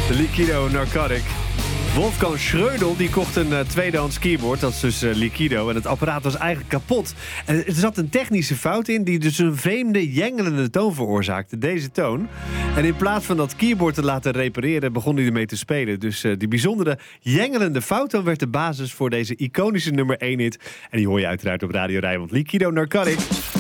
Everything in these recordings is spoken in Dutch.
De Liquido Narcotic. Wolfgang Schrödel die kocht een tweedehands keyboard, dat is dus Liquido. En het apparaat was eigenlijk kapot. En er zat een technische fout in die dus een vreemde, jengelende toon veroorzaakte. Deze toon. En in plaats van dat keyboard te laten repareren, begon hij ermee te spelen. Dus die bijzondere, jengelende fouttoon werd de basis voor deze iconische nummer 1 hit. En die hoor je uiteraard op Radio Rijnmond. Liquido Narcotic.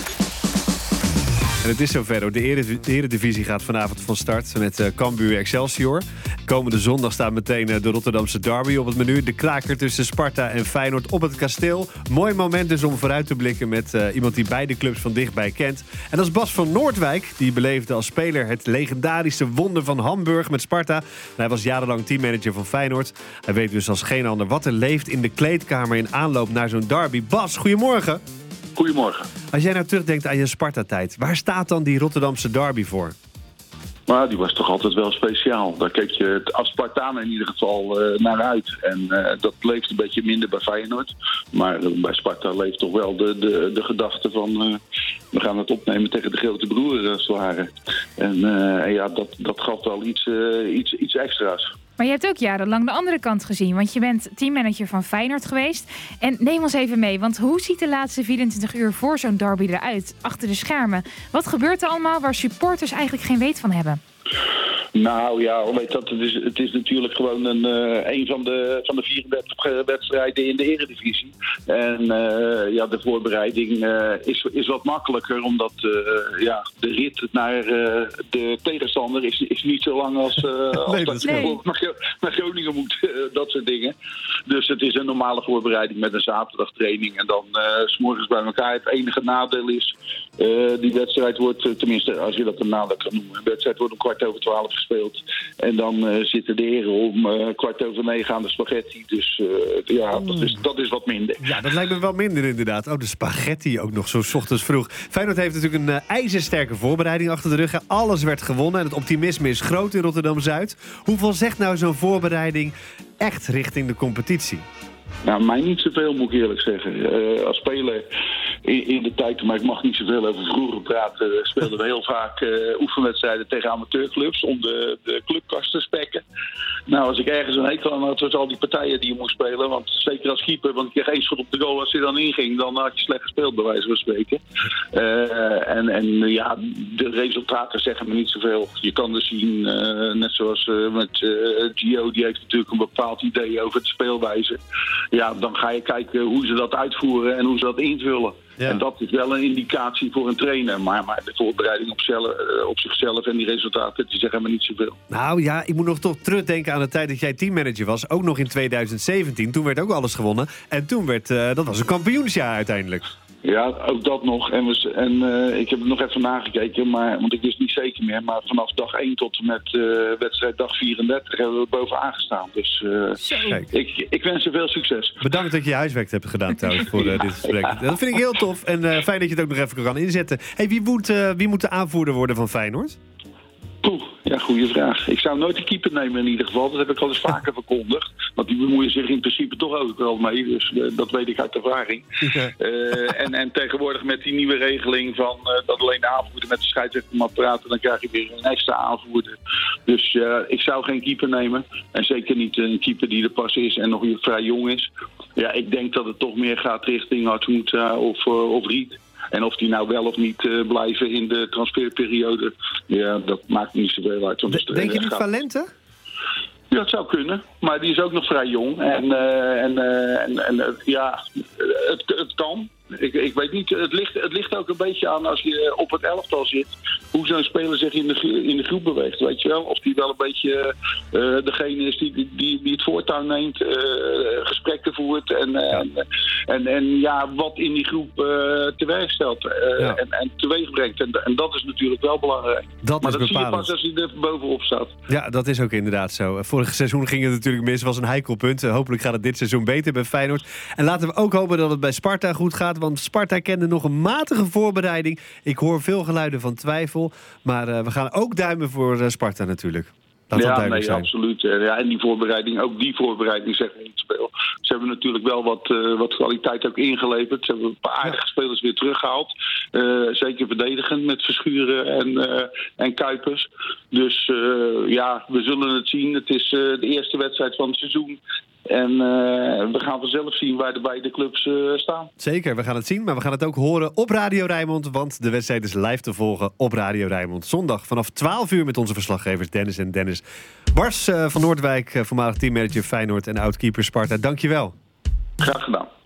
En het is zover. De Eredivisie gaat vanavond van start met Cambuur Excelsior. Komende zondag staat meteen de Rotterdamse derby op het menu. De kraker tussen Sparta en Feyenoord op het kasteel. Mooi moment dus om vooruit te blikken met iemand die beide clubs van dichtbij kent. En dat is Bas van Noordwijk. Die beleefde als speler het legendarische wonder van Hamburg met Sparta. En hij was jarenlang teammanager van Feyenoord. Hij weet dus als geen ander wat er leeft in de kleedkamer in aanloop naar zo'n derby. Bas, goedemorgen. Goedemorgen. Als jij nou terugdenkt aan je Sparta-tijd, waar staat dan die Rotterdamse derby voor? Maar die was toch altijd wel speciaal. Daar keek je als Spartaan in ieder geval naar uit. En dat leeft een beetje minder bij Feyenoord. Maar bij Sparta leeft toch wel de gedachte van... we gaan het opnemen tegen de grote broer, als het ware. En ja, dat gaf wel iets extra's. Maar je hebt ook jarenlang de andere kant gezien. Want je bent teammanager van Feyenoord geweest. En neem ons even mee. Want hoe ziet de laatste 24 uur voor zo'n derby eruit? Achter de schermen. Wat gebeurt er allemaal waar supporters eigenlijk geen weet van hebben? Nou ja, weet dat, het is natuurlijk gewoon een van de 34 wedstrijden in de Eredivisie. En ja, de voorbereiding is wat makkelijker, omdat de rit naar de tegenstander is niet zo lang als dat je bijvoorbeeld naar Groningen moet, dat soort dingen. Dus het is een normale voorbereiding met een zaterdagtraining en dan 's morgens bij elkaar. Het enige nadeel is, die wedstrijd wordt, tenminste als je dat een nadeel kan noemen, de wedstrijd wordt om 12:15 gespeeld. En dan zitten de heren om 8:45 aan de spaghetti. Dus ja, dat is wat minder. Ja, dat lijkt me wel minder inderdaad. Oh, de spaghetti ook nog zo 's ochtends vroeg. Feyenoord heeft natuurlijk een ijzersterke voorbereiding achter de rug. Alles werd gewonnen en het optimisme is groot in Rotterdam-Zuid. Hoeveel zegt nou zo'n voorbereiding echt richting de competitie? Nou, mij niet zoveel, moet ik eerlijk zeggen. Als speler in de tijd, maar ik mag niet zoveel over vroeger praten, speelden we heel vaak oefenwedstrijden tegen amateurclubs om de clubkast te spekken. Nou, als ik ergens een hekel aan had, was al die partijen die je moest spelen. Want zeker als keeper, want ik kreeg 1 schot op de goal. Als je dan inging, dan had je slecht gespeeld, bij wijze van spreken. En ja, de resultaten zeggen me niet zoveel. Je kan dus zien, net zoals met Gio, die heeft natuurlijk een bepaald idee over de speelwijze. Ja, dan ga je kijken hoe ze dat uitvoeren en hoe ze dat invullen. Ja. En dat is wel een indicatie voor een trainer. Maar de voorbereiding op zichzelf en die resultaten, die zeggen me niet zoveel. Nou ja, ik moet nog toch terugdenken aan de tijd dat jij teammanager was. Ook nog in 2017. Toen werd ook alles gewonnen. En toen dat was een kampioensjaar uiteindelijk. Ja, ook dat nog. En ik heb het nog even nagekeken, want ik wist niet zeker meer. Maar vanaf dag 1 tot en met wedstrijd dag 34 hebben we bovenaan gestaan. Dus ik wens je veel succes. Bedankt dat je je huiswerk hebt gedaan trouwens voor dit gesprek. Dat vind ik heel tof en fijn dat je het ook nog even kan inzetten. Hey, wie moet de aanvoerder worden van Feyenoord? Poeh, ja, goede vraag. Ik zou nooit de keeper nemen in ieder geval. Dat heb ik al eens vaker verkondigd. Want die bemoeien zich in principe toch ook wel mee. Dus dat weet ik uit ervaring. Ja. En tegenwoordig met die nieuwe regeling van dat alleen de aanvoerder met de scheidsrechter mag praten, dan krijg je weer een extra aanvoerder. Dus ik zou geen keeper nemen. En zeker niet een keeper die er pas is en nog vrij jong is. Ja, ik denk dat het toch meer gaat richting Hartmoed of Riet. En of die nou wel of niet blijven in de transferperiode, ja, dat maakt niet zoveel uit. Denk je niet Valente? Ja, het zou kunnen. Maar die is ook nog vrij jong. En ja, het kan. Ik weet niet, het ligt ook een beetje aan als je op het elftal zit, hoe zo'n speler zich in de groep beweegt, weet je wel. Of die wel een beetje degene is die het voortouw neemt, gesprekken voert en ja, wat in die groep teweeg stelt en teweeg brengt. En dat is natuurlijk wel belangrijk. Dat maar is dat bepalend. zie je pas als hij er bovenop staat. Ja, dat is ook inderdaad zo. Vorig seizoen ging het natuurlijk mis, was een heikel punt. Hopelijk gaat het dit seizoen beter bij Feyenoord. En laten we ook hopen dat het bij Sparta goed gaat, want Sparta kende nog een matige voorbereiding. Ik hoor veel geluiden van twijfel, maar we gaan ook duimen voor Sparta natuurlijk. Laat dat duidelijk zijn. Absoluut. Ja, en ook die voorbereiding zegt niet speel. Ze hebben natuurlijk wel wat kwaliteit ook ingeleverd. Ze hebben een paar aardige spelers weer teruggehaald. Zeker verdedigend met Verschuren en Kuipers. Dus we zullen het zien. Het is de eerste wedstrijd van het seizoen. En we gaan vanzelf zien waar de beide clubs staan. Zeker, we gaan het zien. Maar we gaan het ook horen op Radio Rijnmond. Want de wedstrijd is live te volgen op Radio Rijnmond. Zondag vanaf 12 uur met onze verslaggevers Dennis en Dennis. Bars van Noordwijk, voormalig teammanager Feyenoord en oud-keeper Sparta. Dankjewel. Graag gedaan.